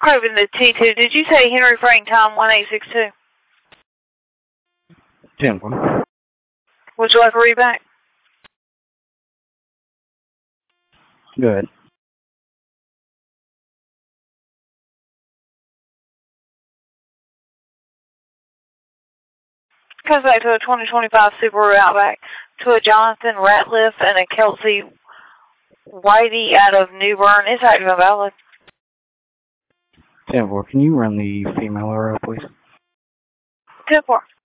Craven the T2. Did you say Henry Frank time 1862? 10-1. Would you like a read back? Go ahead. Comes back to a 2025 Subaru Outback, to a Jonathan Ratliff and a Kelsey Whitey out of New Bern. It's active and valid. 10-4. Can you run the female RO, please? 10-4.